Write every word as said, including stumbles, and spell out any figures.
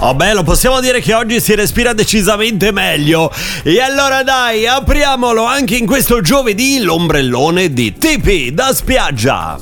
Oh bello, possiamo dire che oggi si respira decisamente meglio. E allora dai, apriamolo anche in questo giovedì, l'ombrellone di Tipi da spiaggia.